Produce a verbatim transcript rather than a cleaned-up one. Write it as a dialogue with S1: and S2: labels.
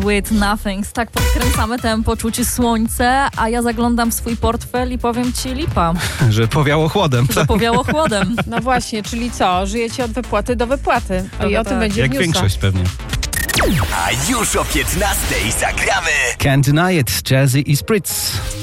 S1: with Nothings. Tak podkręcamy tempo, czuć słońce, a ja zaglądam w swój portfel i powiem ci lipa.
S2: Że powiało chłodem.
S1: Że powiało chłodem.
S3: No właśnie, czyli co? Żyjecie od wypłaty do wypłaty. O, i o tym
S1: tak.
S3: będzie
S2: Jak
S3: w newsach.
S2: większość pewnie.
S4: A już o piętnastej zagramy
S2: Can't Deny It, Jazzy i Spritz.